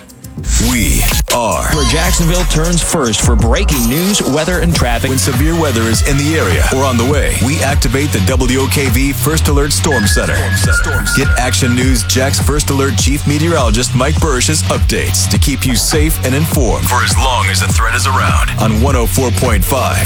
We are where Jacksonville turns first for breaking news, weather, and traffic. When severe weather is in the area or on the way, we activate the WOKV First Alert Storm Center. Get Action News Jack's First Alert Chief Meteorologist Mike Burrish's updates to keep you safe and informed for as long as the threat is around on 104.5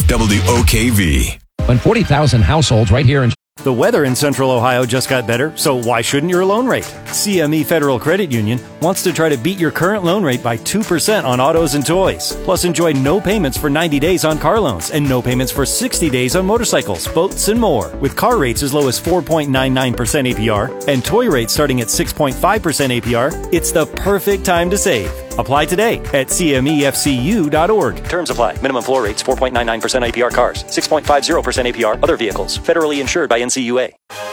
WOKV. On 40,000 households right here in The weather in Central Ohio just got better, so why shouldn't your loan rate? CME Federal Credit Union wants to try to beat your current loan rate by 2% on autos and toys. Plus, enjoy no payments for 90 days on car loans and no payments for 60 days on motorcycles, boats, and more. With car rates as low as 4.99% APR and toy rates starting at 6.5% APR, it's the perfect time to save. Apply today at CMEFCU.org. Terms apply. Minimum floor rates 4.99% APR cars, 6.50% APR other vehicles. Federally insured by NCUA.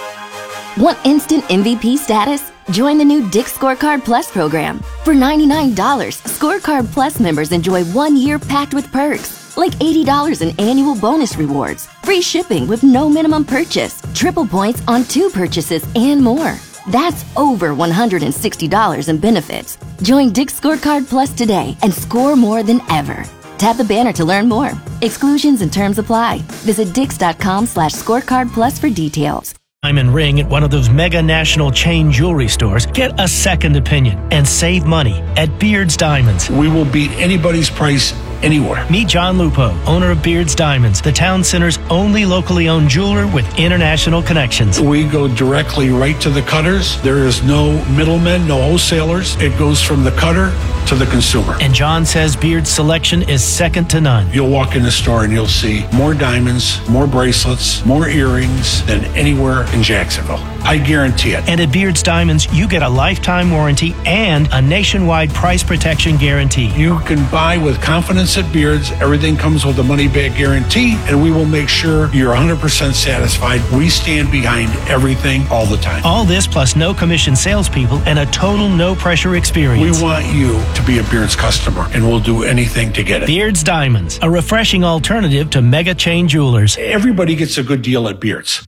Want instant MVP status? Join the new Dick's Scorecard Plus program. For $99, Scorecard Plus members enjoy 1 year packed with perks, like $80 in annual bonus rewards, free shipping with no minimum purchase, triple points on 2 purchases, and more. That's over $160 in benefits. Join Dick's Scorecard Plus today and score more than ever. Tap the banner to learn more. Exclusions and terms apply. Visit Dix.com/scorecard plus for details. Diamond ring at one of those mega national chain jewelry stores. Get a second opinion and save money at Beard's Diamonds. We will beat anybody's price anywhere. Meet John Lupo, owner of Beard's Diamonds, the town center's only locally owned jeweler with international connections. We go directly right to the cutters. There is no middlemen, no wholesalers. It goes from the cutter to the consumer. And John says Beard's selection is second to none. You'll walk in the store and you'll see more diamonds, more bracelets, more earrings than anywhere in Jacksonville. I guarantee it. And at Beard's Diamonds, you get a lifetime warranty and a nationwide price protection guarantee. You can buy with confidence at Beard's. Everything comes with a money-back guarantee, and we will make sure you're 100% satisfied. We stand behind everything all the time. All this plus no commission salespeople and a total no-pressure experience. We want you to be a Beard's customer, and we'll do anything to get it. Beard's Diamonds, a refreshing alternative to mega chain jewelers. Everybody gets a good deal at Beard's.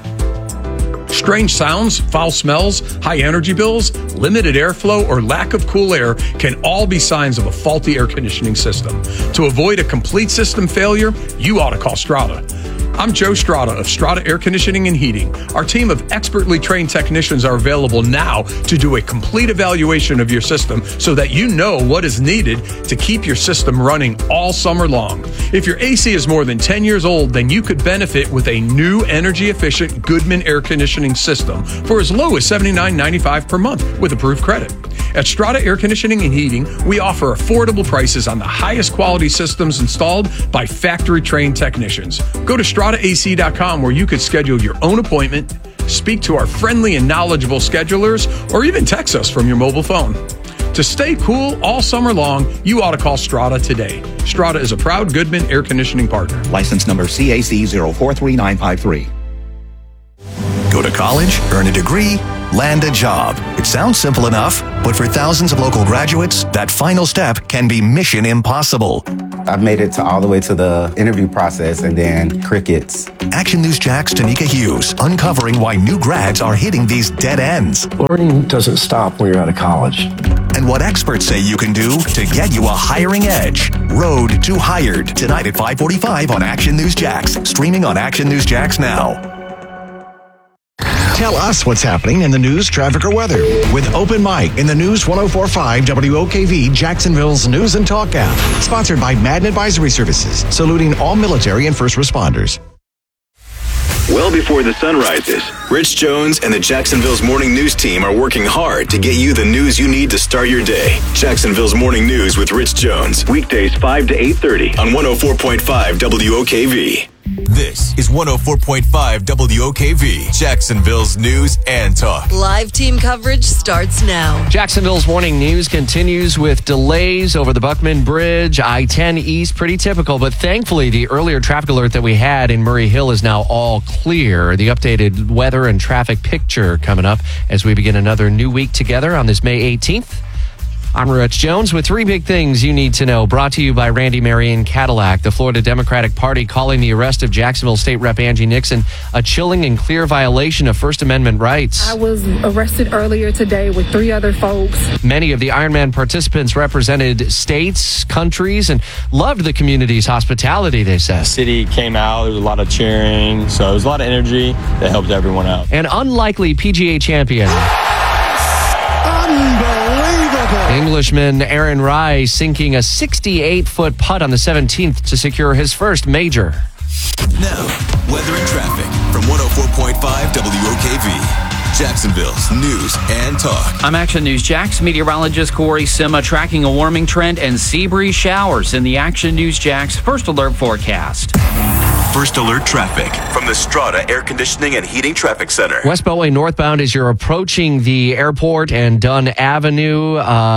Strange sounds, foul smells, high energy bills, limited airflow, or lack of cool air can all be signs of a faulty air conditioning system. To avoid a complete system failure, you ought to call Strata. I'm Joe Strada of Strada Air Conditioning and Heating. Our team of expertly trained technicians are available now to do a complete evaluation of your system so that you know what is needed to keep your system running all summer long. If your AC is more than 10 years old, then you could benefit with a new energy-efficient Goodman air conditioning system for as low as $79.95 per month with approved credit. At Strada Air Conditioning and Heating, we offer affordable prices on the highest quality systems installed by factory-trained technicians. Go to StradaAC.com where you could schedule your own appointment, speak to our friendly and knowledgeable schedulers, or even text us from your mobile phone. To stay cool all summer long, you ought to call Strada today. Strada is a proud Goodman air conditioning partner. License number CAC 043953. Go to college, earn a degree, land a job. It sounds simple enough, but for thousands of local graduates, that final step can be mission impossible. I've made it all the way to the interview process and then crickets. Action News Jack's Tanika Hughes uncovering why new grads are hitting these dead ends. Learning doesn't stop when you're out of college. And what experts say you can do to get you a hiring edge. Road to Hired, tonight at 5:45 on Action News Jax. Streaming on Action News Jax now. Tell us what's happening in the news, traffic, or weather with Open Mic in the News 104.5 WOKV Jacksonville's News and Talk app. Sponsored by Madden Advisory Services, saluting all military and first responders. Well before the sun rises, Rich Jones and the Jacksonville's Morning News team are working hard to get you the news you need to start your day. Jacksonville's Morning News with Rich Jones. Weekdays 5 to 8:30 on 104.5 WOKV. This is 104.5 WOKV, Jacksonville's News and Talk. Live team coverage starts now. Jacksonville's morning news continues with delays over the Buckman Bridge, I-10 East, pretty typical, but thankfully the earlier traffic alert that we had in Murray Hill is now all clear. The updated weather and traffic picture coming up as we begin another new week together on this May 18th. I'm Rich Jones with three big things you need to know, brought to you by Randy Marion Cadillac. The Florida Democratic Party calling the arrest of Jacksonville State Rep Angie Nixon a chilling and clear violation of First Amendment rights. I was arrested earlier today with three other folks. Many of the Ironman participants represented states, countries, and loved the community's hospitality, they said. The city came out, there was a lot of cheering, so there was a lot of energy that helped everyone out. An unlikely PGA champion. Englishman Aaron Rai sinking a 68-foot putt on the 17th to secure his first major. Now, weather and traffic from 104.5 WOKV. Jacksonville's News and Talk. I'm Action News Jax meteorologist Corey Sima tracking a warming trend and sea breeze showers in the Action News Jax First Alert forecast. First Alert traffic from the Strada Air Conditioning and Heating Traffic Center. West Beltway northbound as you're approaching the airport and Dunn Avenue,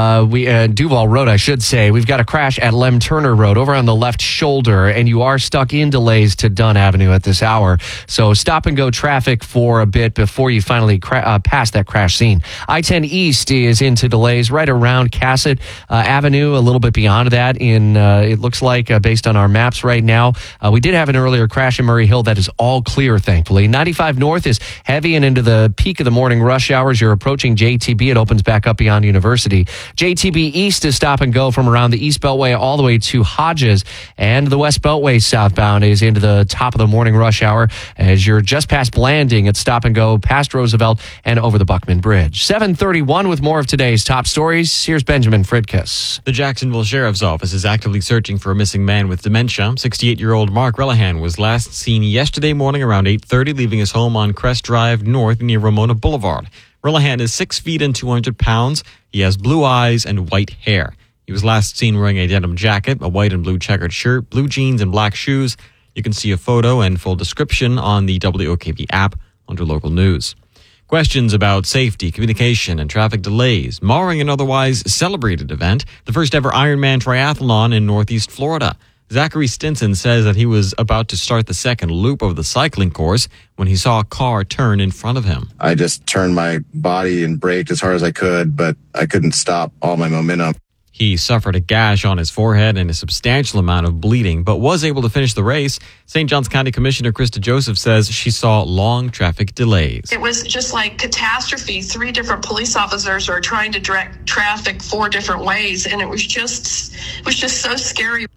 Duval Road, I should say. We've got a crash at Lem Turner Road over on the left shoulder, and you are stuck in delays to Dunn Avenue at this hour. So stop and go traffic for a bit before you finally pass that crash scene. I-10 East is into delays right around Cassett Avenue, a little bit beyond that. It looks like, based on our maps right now, we did have an earlier crash in Murray Hill that is all clear, thankfully. 95 North is heavy and into the peak of the morning rush hours. You're approaching JTB. It opens back up beyond University. JTB East is stop and go from around the East Beltway all the way to Hodges, and the West Beltway southbound is into the top of the morning rush hour as you're just past Blanding. It's stop and go past Roosevelt and over the Buckman Bridge. 7:31 with more of today's top stories. Here's Benjamin Fridkiss. The Jacksonville Sheriff's Office is actively searching for a missing man with dementia. 68-year-old Mark Relihan was last seen yesterday morning around 8:30, leaving his home on Crest Drive North near Ramona Boulevard. Relihan is 6 feet and 200 pounds. He has blue eyes and white hair. He was last seen wearing a denim jacket, a white and blue checkered shirt, blue jeans, and black shoes. You can see a photo and full description on the WOKV app under local news. Questions about safety, communication, and traffic delays, marring an otherwise celebrated event, the first ever Ironman triathlon in Northeast Florida. Zachary Stinson says that he was about to start the second loop of the cycling course when he saw a car turn in front of him. I just turned my body and braked as hard as I could, but I couldn't stop all my momentum. He suffered a gash on his forehead and a substantial amount of bleeding, but was able to finish the race. St. Johns County Commissioner Krista Joseph says she saw long traffic delays. It was just like catastrophe. 3 different police officers are trying to direct traffic 4 different ways, and it was just so scary.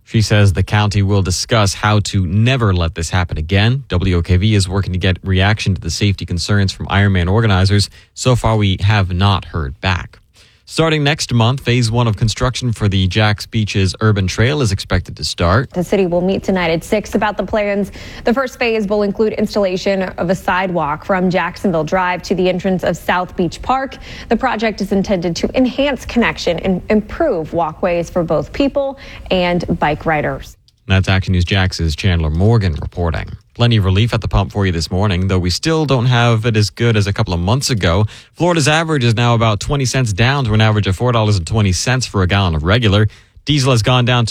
She says the county will discuss how to never let this happen again. WOKV is working to get reaction to the safety concerns from Ironman organizers. So far, we have not heard back. Starting next month, phase 1 of construction for the Jax Beaches Urban Trail is expected to start. The city will meet tonight at 6 about the plans. The first phase will include installation of a sidewalk from Jacksonville Drive to the entrance of South Beach Park. The project is intended to enhance connection and improve walkways for both people and bike riders. That's Action News Jax's Chandler Morgan reporting. Plenty of relief at the pump for you this morning, though we still don't have it as good as a couple of months ago. Florida's average is now about 20 cents down to an average of $4.20 for a gallon of regular. Diesel has gone down to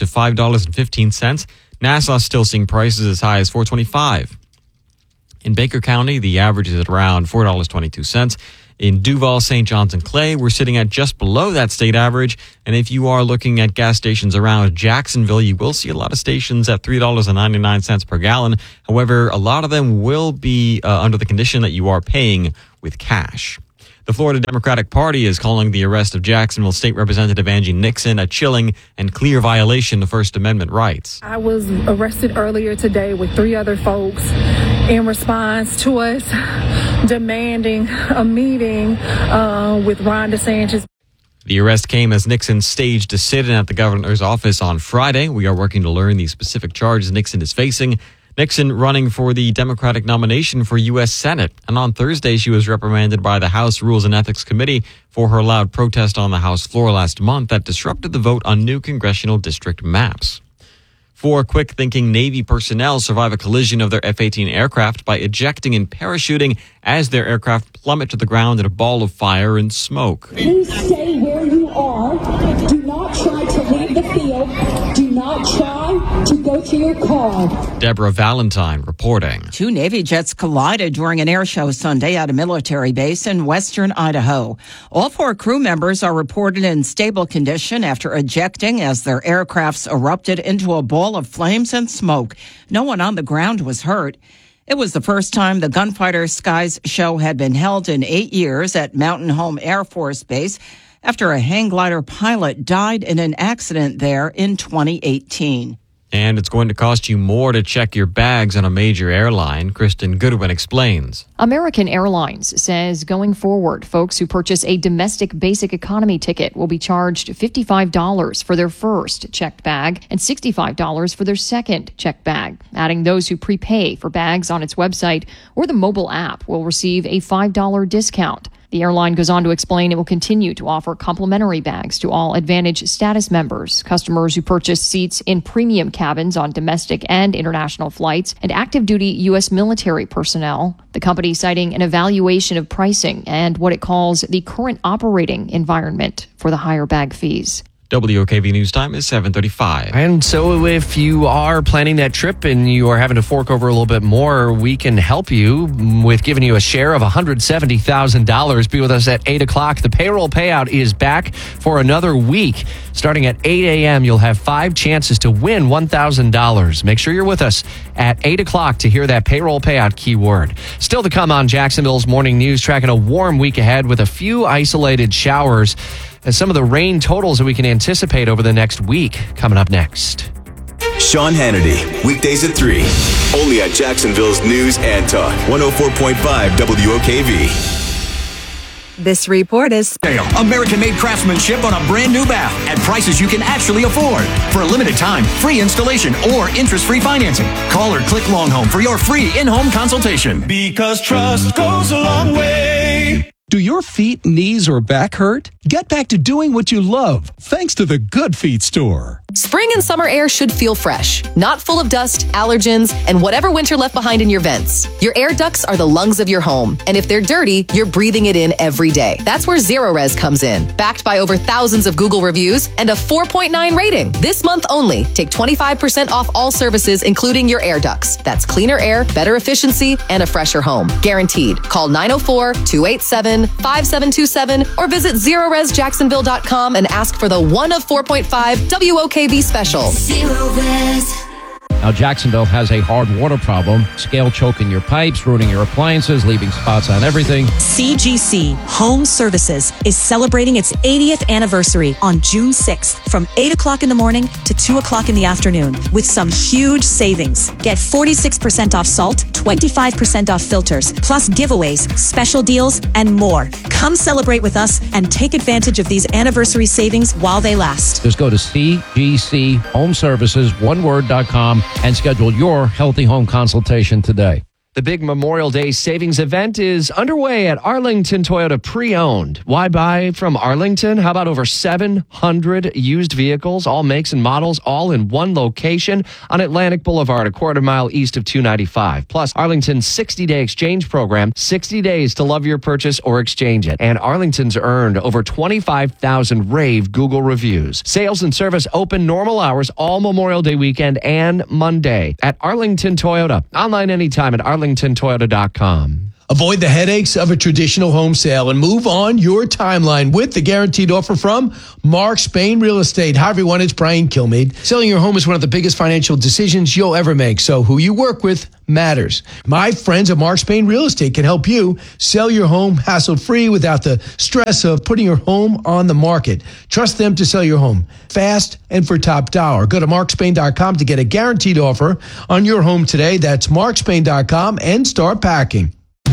$5.15. Nassau's still seeing prices as high as $4.25. In Baker County, the average is at around $4.22. In Duval, St. John's, and Clay, we're sitting at just below that state average. And if you are looking at gas stations around Jacksonville, you will see a lot of stations at $3.99 per gallon. However, a lot of them will be under the condition that you are paying with cash. The Florida Democratic Party is calling the arrest of Jacksonville State Representative Angie Nixon a chilling and clear violation of First Amendment rights. I was arrested earlier today with 3 other folks in response to us demanding a meeting with Ron DeSantis. The arrest came as Nixon staged a sit-in at the governor's office on Friday. We are working to learn the specific charges Nixon is facing. Nixon running for the Democratic nomination for U.S. Senate. And on Thursday, she was reprimanded by the House Rules and Ethics Committee for her loud protest on the House floor last month that disrupted the vote on new congressional district maps. 4 quick-thinking Navy personnel survive a collision of their F-18 aircraft by ejecting and parachuting as their aircraft plummet to the ground in a ball of fire and smoke. Please stay where you are. Do not try to leave the field. Do not try to go to your car. Deborah Valentine reporting. 2 Navy jets collided during an air show Sunday at a military base in western Idaho. All 4 crew members are reported in stable condition after ejecting as their aircrafts erupted into a ball of flames and smoke. No one on the ground was hurt. It was the first time the Gunfighter Skies show had been held in 8 years at Mountain Home Air Force Base after a hang glider pilot died in an accident there in 2018. And it's going to cost you more to check your bags on a major airline. Kristen Goodwin explains. American Airlines says going forward, folks who purchase a domestic basic economy ticket will be charged $55 for their first checked bag and $65 for their second checked bag. Adding those who prepay for bags on its website or the mobile app will receive a $5 discount. The airline goes on to explain it will continue to offer complimentary bags to all Advantage status members, customers who purchase seats in premium cabins on domestic and international flights, and active duty U.S. military personnel. The company citing an evaluation of pricing and what it calls the current operating environment for the higher bag fees. WOKV News Time is 7:35. And so if you are planning that trip and you are having to fork over a little bit more, we can help you with giving you a share of $170,000. Be with us at 8 o'clock. The payroll payout is back for another week. Starting at 8 a.m., you'll have 5 chances to win $1,000. Make sure you're with us at 8 o'clock to hear that payroll payout keyword. Still to come on Jacksonville's Morning News, tracking a warm week ahead with a few isolated showers. And some of the rain totals that we can anticipate over the next week coming up next. Sean Hannity, weekdays at 3, only at Jacksonville's News and Talk, 104.5 WOKV. This report is American-made craftsmanship on a brand new bath at prices you can actually afford. For a limited time, free installation or interest-free financing. Call or click Longhome for your free in-home consultation. Because trust goes a long way. Do your feet, knees, or back hurt? Get back to doing what you love, thanks to the Good Feet store. Spring and summer air should feel fresh, not full of dust, allergens, and whatever winter left behind in your vents. Your air ducts are the lungs of your home, and if they're dirty, you're breathing it in every day. That's where ZeroRez comes in, backed by over thousands of Google reviews and a 4.9 rating. This month only, take 25% off all services, including your air ducts. That's cleaner air, better efficiency, and a fresher home. Guaranteed. Call 904-287-5727 or visit ZeroRezJacksonville.com and ask for the 1 of 4.5 WOKV special. ZeroRez. Now, Jacksonville has a hard water problem, scale choking your pipes, ruining your appliances, leaving spots on everything. CGC Home Services is celebrating its 80th anniversary on June 6th from 8 o'clock in the morning to 2 o'clock in the afternoon with some huge savings. Get 46% off salt, 25% off filters, plus giveaways, special deals, and more. Come celebrate with us and take advantage of these anniversary savings while they last. Just go to cgchomeservices.com and schedule your healthy home consultation today. The big Memorial Day savings event is underway at Arlington Toyota Pre-Owned. Why buy from Arlington? How about over 700 used vehicles, all makes and models, all in one location on Atlantic Boulevard, a quarter mile east of 295. Plus, Arlington's 60-day exchange program, 60 days to love your purchase or exchange it. And Arlington's earned over 25,000 rave Google reviews. Sales and service open normal hours all Memorial Day weekend and Monday at Arlington Toyota. Online anytime at arlingtontoyota.com. Avoid the headaches of a traditional home sale and move on your timeline with the guaranteed offer from Mark Spain Real Estate. Hi, everyone. It's Brian Kilmeade. Selling your home is one of the biggest financial decisions you'll ever make, so who you work with matters. My friends at Mark Spain Real Estate can help you sell your home hassle-free without the stress of putting your home on the market. Trust them to sell your home fast and for top dollar. Go to markspain.com to get a guaranteed offer on your home today. That's markspain.com and start packing.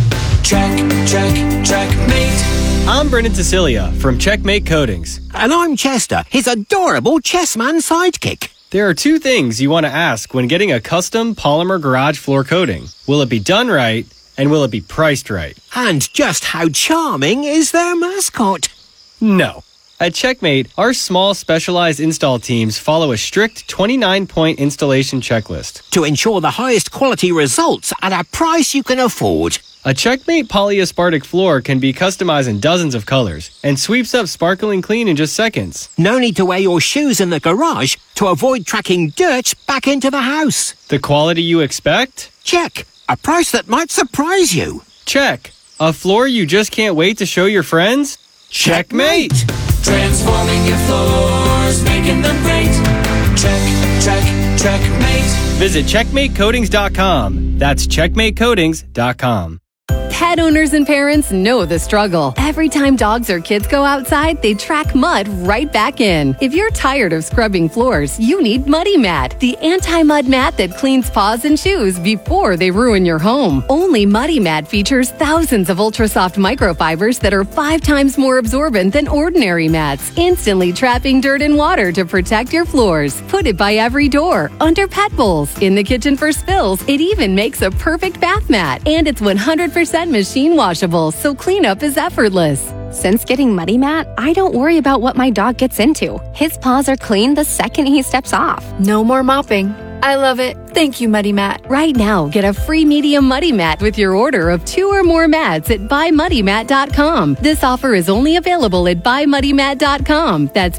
Checkmate. I'm Brendan Cecilia from Checkmate Coatings. And I'm Chester, his adorable chessman sidekick. There are two things you want to ask when getting a custom polymer garage floor coating. Will it be done right, and will it be priced right? And just how charming is their mascot? No. At Checkmate, our small specialized install teams follow a strict 29-point installation checklist to ensure the highest quality results at a price you can afford. A Checkmate polyaspartic floor can be customized in dozens of colors and sweeps up sparkling clean in just seconds. No need to wear your shoes in the garage to avoid tracking dirt back into the house. The quality you expect? Check. A price that might surprise you. Check. A floor you just can't wait to show your friends? Checkmate! Transforming your floors, making them great. Checkmate. Visit checkmatecoatings.com. That's checkmatecoatings.com. Pet owners and parents know the struggle. Every time dogs or kids go outside, they track mud right back in. If you're tired of scrubbing floors, you need Muddy Mat, the anti-mud mat that cleans paws and shoes before they ruin your home. Only Muddy Mat features thousands of ultra-soft microfibers that are 5 times more absorbent than ordinary mats, instantly trapping dirt and water to protect your floors. Put it by every door, under pet bowls, in the kitchen for spills. It even makes a perfect bath mat, and it's 100% machine washable, so cleanup is effortless. Since getting Muddy Mat, I don't worry about what my dog gets into. His paws are clean the second he steps off. No more mopping. I love it. Thank you, Muddy Mat. Right now, get a free medium Muddy Mat with your order of 2 or more mats at buymuddymat.com. This offer is only available at buymuddymat.com. That's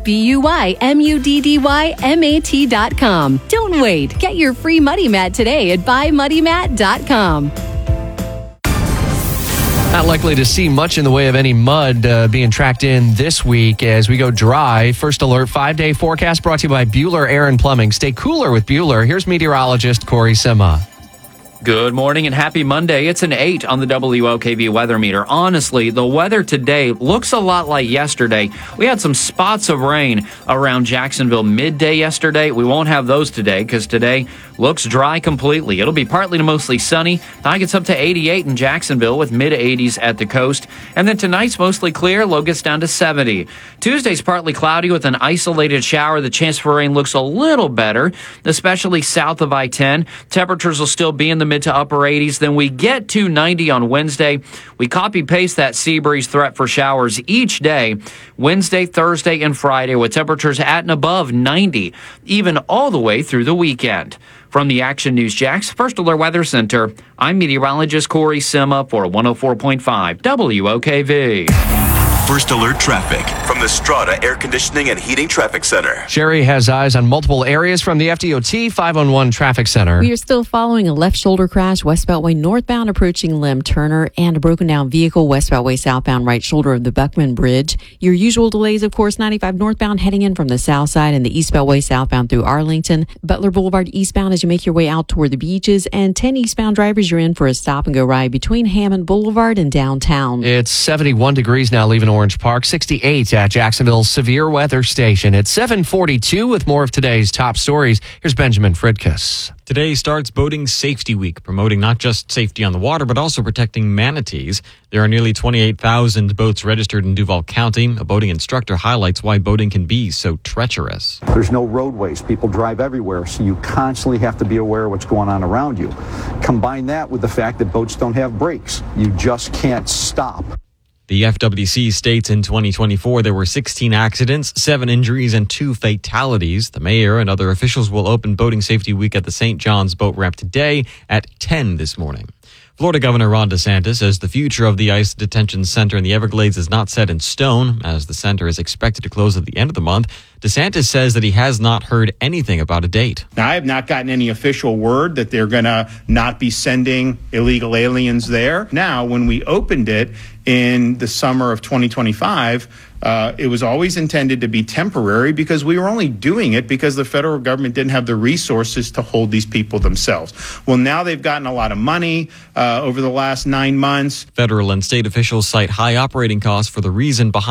buymuddymat.com. Don't wait. Get your free Muddy Mat today at buymuddymat.com. Not likely to see much in the way of any mud being tracked in this week as we go dry. First alert, 5-day forecast brought to you by Bueller Air and Plumbing. Stay cooler with Bueller. Here's meteorologist Corey Sima. Good morning and happy Monday. It's an 8 on the WOKV weather meter. Honestly, the weather today looks a lot like yesterday. We had some spots of rain around Jacksonville midday yesterday. We won't have those today because today looks dry completely. It'll be partly to mostly sunny. The high gets up to 88 in Jacksonville with mid-80s at the coast. And then tonight's mostly clear. Low gets down to 70. Tuesday's partly cloudy with an isolated shower. The chance for rain looks a little better, especially south of I-10. Temperatures will still be in the mid to upper 80s. Then we get to 90 on Wednesday. We copy-paste that sea breeze threat for showers each day, Wednesday, Thursday, and Friday, with temperatures at and above 90, even all the way through the weekend. From the Action News Jax First Alert Weather Center, I'm meteorologist Corey Sima for 104.5 WOKV. First Alert Traffic from the Strata Air Conditioning and Heating Traffic Center. Sherry has eyes on multiple areas from the FDOT 511 Traffic Center. We are still following a left shoulder crash, West Beltway northbound approaching Lem Turner, and a broken down vehicle, West Beltway southbound right shoulder of the Buckman Bridge. Your usual delays, of course, 95 northbound heading in from the south side and the East Beltway southbound through Arlington. Butler Boulevard eastbound as you make your way out toward the beaches, and 10 eastbound drivers, you're in for a stop and go ride between Hammond Boulevard and downtown. It's 71 degrees now leaving Orange Park, 68 at Jacksonville's severe weather station. It's 7:42 with more of today's top stories. Here's Benjamin Fridkus. Today starts Boating Safety Week, promoting not just safety on the water, but also protecting manatees. There are nearly 28,000 boats registered in Duval County. A boating instructor highlights why boating can be so treacherous. There's no roadways. People drive everywhere, so you constantly have to be aware of what's going on around you. Combine that with the fact that boats don't have brakes. You just can't stop. The FWC states in 2024 there were 16 accidents, 7 injuries, and 2 fatalities. The mayor and other officials will open Boating Safety Week at the St. John's Boat Ramp today at 10 this morning. Florida Governor Ron DeSantis says the future of the ICE detention center in the Everglades is not set in stone, as the center is expected to close at the end of the month. DeSantis says that he has not heard anything about a date. Now, I have not gotten any official word that they're going to not be sending illegal aliens there. Now, when we opened it in the summer of 2025, it was always intended to be temporary because we were only doing it because the federal government didn't have the resources to hold these people themselves. Well, now they've gotten a lot of money over the last 9 months. Federal and state officials cite high operating costs for the reason behind